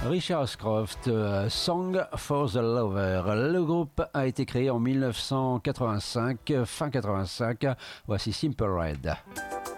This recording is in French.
Richard Ashcroft, Song for the Lover. Le groupe a été créé en 1985, fin 85. Voici Simple Red.